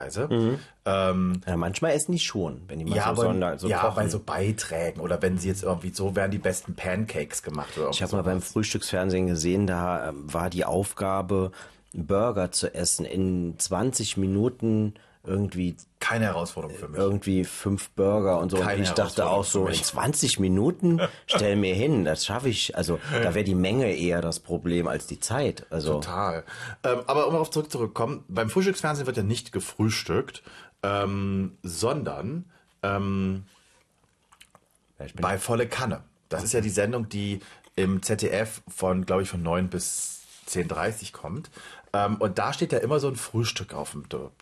Ja, manchmal essen die schon, wenn die mal kochen. Bei so Beiträgen oder wenn sie jetzt irgendwie so werden die besten Pancakes gemacht oder ich habe mal beim Frühstücksfernsehen gesehen, da war die Aufgabe, Burger zu essen in 20 Minuten irgendwie. Keine Herausforderung für mich. Irgendwie 5 Burger und so. Und ich dachte auch so, in 20 Minuten stell mir hin, das schaffe ich. Also da wäre die Menge eher das Problem als die Zeit. Also total. Aber um darauf zurückzukommen, beim Frühstücksfernsehen wird ja nicht gefrühstückt, sondern bei Volle Kanne. Das ist ja die Sendung, die im ZDF von 9 bis 10:30 kommt. Und da steht ja immer so ein Frühstück auf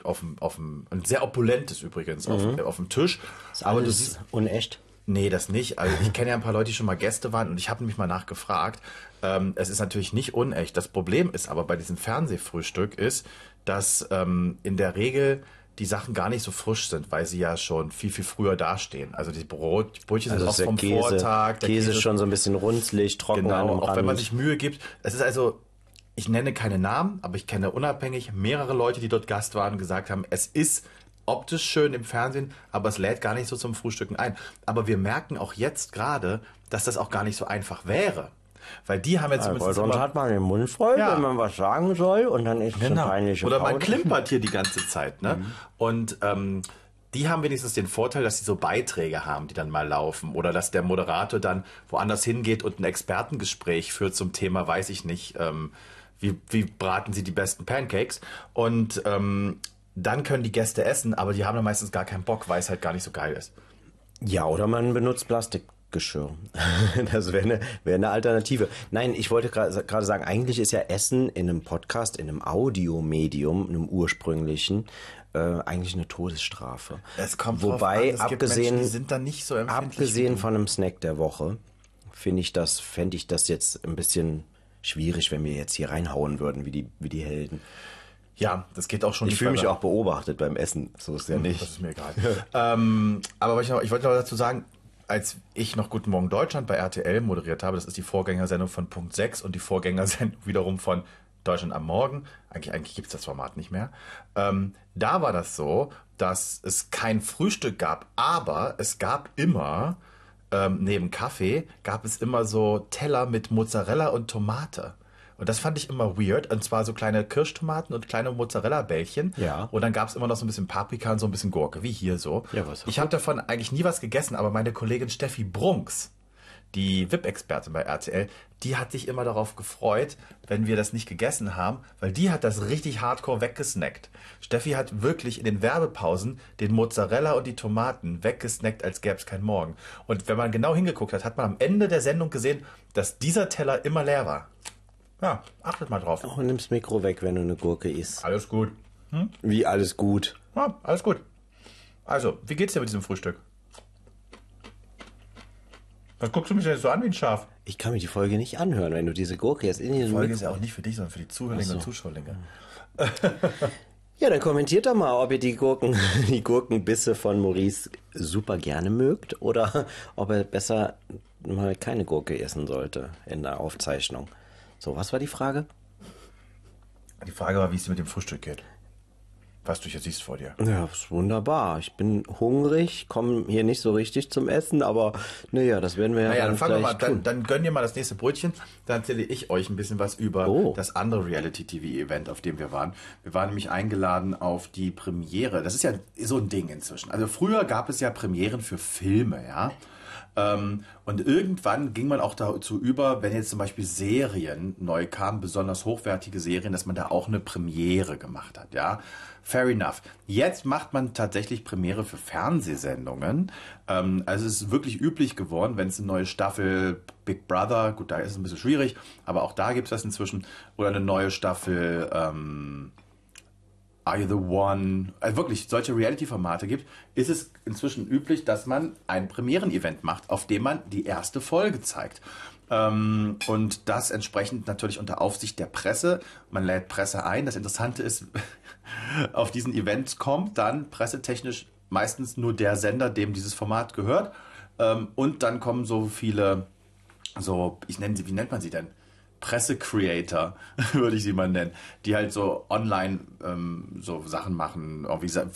dem ein sehr opulentes übrigens, auf dem Tisch. Ist aber das ist unecht. Nee, das nicht. Also ich kenne ja ein paar Leute, die schon mal Gäste waren und ich habe nämlich mal nachgefragt. Es ist natürlich nicht unecht. Das Problem ist aber bei diesem Fernsehfrühstück ist, dass in der Regel die Sachen gar nicht so frisch sind, weil sie ja schon viel, viel früher dastehen. Also die Brötchen sind auch vom Vortag. Der Käse ist schon so ein bisschen runzlig, trocken. Genau, auch wenn man sich Mühe gibt. Es ist also, ich nenne keine Namen, aber ich kenne unabhängig mehrere Leute, die dort Gast waren und gesagt haben, es ist optisch schön im Fernsehen, aber es lädt gar nicht so zum Frühstücken ein. Aber wir merken auch jetzt gerade, dass das auch gar nicht so einfach wäre. Weil die haben jetzt zumindest sonst hat man den Mund voll, wenn man was sagen soll und dann ist es eine peinliche Oder man klimpert hier die ganze Zeit. Ne? Und die haben wenigstens den Vorteil, dass sie so Beiträge haben, die dann mal laufen. Oder dass der Moderator dann woanders hingeht und ein Expertengespräch führt zum Thema, weiß ich nicht, wie braten sie die besten Pancakes. Und dann können die Gäste essen, aber die haben dann meistens gar keinen Bock, weil es halt gar nicht so geil ist. Ja, oder man benutzt Plastikgeschirr. Das wäre eine Alternative. Nein, ich wollte gerade sagen, eigentlich ist ja Essen in einem Podcast, in einem Audiomedium, einem ursprünglichen, eigentlich eine Todesstrafe. Es kommt Wobei, drauf an, abgesehen, Menschen, die sind dann nicht so empfindlich. Abgesehen von einem Snack der Woche, fände ich das jetzt ein bisschen schwierig, wenn wir jetzt hier reinhauen würden, wie die Helden. Ja, das geht auch schon. Ich fühle mich auch beobachtet beim Essen. So ist ja nicht. Das ist mir egal. Aber ich wollte noch dazu sagen, als ich noch Guten Morgen Deutschland bei RTL moderiert habe, das ist die Vorgängersendung von Punkt 6 und die Vorgängersendung wiederum von Deutschland am Morgen. Eigentlich gibt es das Format nicht mehr. Da war das so, dass es kein Frühstück gab, aber es gab immer, neben Kaffee, gab es immer so Teller mit Mozzarella und Tomate. Und das fand ich immer weird. Und zwar so kleine Kirschtomaten und kleine Mozzarella-Bällchen. Ja. Und dann gab es immer noch so ein bisschen Paprika und so ein bisschen Gurke, wie hier so. Ja, was ich habe davon eigentlich nie was gegessen, aber meine Kollegin Steffi Brunks, die VIP-Expertin bei RTL, die hat sich immer darauf gefreut, wenn wir das nicht gegessen haben, weil die hat das richtig hardcore weggesnackt. Steffi hat wirklich in den Werbepausen den Mozzarella und die Tomaten weggesnackt, als gäbe es keinen Morgen. Und wenn man genau hingeguckt hat, hat man am Ende der Sendung gesehen, dass dieser Teller immer leer war. Ja, achtet mal drauf. Oh, nimm's Mikro weg, wenn du eine Gurke isst. Alles gut. Wie alles gut? Ja, alles gut. Also, wie geht's dir mit diesem Frühstück? Was guckst du mich denn jetzt so an wie ein Schaf? Ich kann mir die Folge nicht anhören, wenn du diese Gurke jetzt in die Folge ist ja auch nicht für dich, sondern für die Zuhörerinnen und Zuschauer. Ja, dann kommentiert doch mal, ob ihr die Gurkenbisse von Maurice super gerne mögt oder ob er besser mal keine Gurke essen sollte in der Aufzeichnung. So, was war die Frage? Die Frage war, wie es dir mit dem Frühstück geht. Was du hier siehst vor dir. Ja, ist wunderbar. Ich bin hungrig, komme hier nicht so richtig zum Essen, aber naja, das werden wir ja dann fangen wir mal, tun. Dann gönn dir mal das nächste Brötchen. Dann erzähle ich euch ein bisschen was über das andere Reality-TV-Event, auf dem wir waren. Wir waren nämlich eingeladen auf die Premiere. Das ist ja so ein Ding inzwischen. Also früher gab es ja Premieren für Filme, ja. Und irgendwann ging man auch dazu über, wenn jetzt zum Beispiel Serien neu kamen, besonders hochwertige Serien, dass man da auch eine Premiere gemacht hat, ja. Fair enough. Jetzt macht man tatsächlich Premiere für Fernsehsendungen. Also es ist wirklich üblich geworden, wenn es eine neue Staffel Big Brother, gut, da ist es ein bisschen schwierig, aber auch da gibt es das inzwischen, oder eine neue Staffel Are You the One? Also wirklich solche Reality-Formate gibt, ist es inzwischen üblich, dass man ein Premieren-Event macht, auf dem man die erste Folge zeigt. Und das entsprechend natürlich unter Aufsicht der Presse. Man lädt Presse ein. Das Interessante ist, auf diesen Events kommt dann pressetechnisch meistens nur der Sender, dem dieses Format gehört. Und dann kommen so viele, ich nenne sie, wie nennt man sie denn? Presse-Creator, würde ich sie mal nennen, die halt so online so Sachen machen, irgendwie